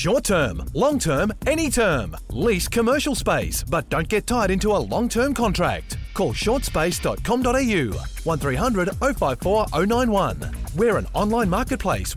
Short term, long term, any term. Lease commercial space, but don't get tied into a long-term contract. Call shortspace.com.au 1300 054 091. We're an online marketplace